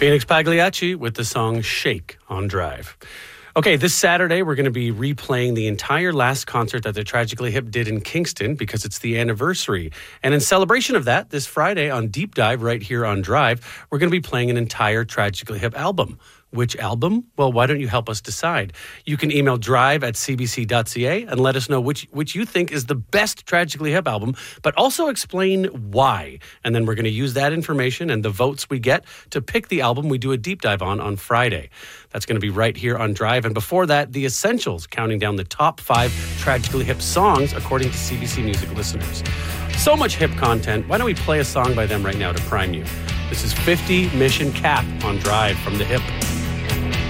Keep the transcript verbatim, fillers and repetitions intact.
Phoenix Pagliacci with the song Shake on Drive. Okay, this Saturday, we're going to be replaying the entire last concert that the Tragically Hip did in Kingston because it's the anniversary. And in celebration of that, this Friday on Deep Dive right here on Drive, we're going to be playing an entire Tragically Hip album. Which album? Well, why don't you help us decide? You can email drive at c b c dot c a and let us know which which you think is the best Tragically Hip album, but also explain why. And then we're going to use that information and the votes we get to pick the album we do a deep dive on on Friday. That's going to be right here on Drive. And before that, The Essentials, counting down the top five Tragically Hip songs according to C B C Music listeners. So much hip content. Why don't we play a song by them right now to prime you? This is fifty Mission Cap on Drive from The Hip.